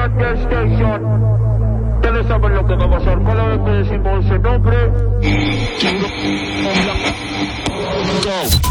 Thunder Station. Ustedes saben lo que va a pasar cada vez que decimos ese nombre. Go.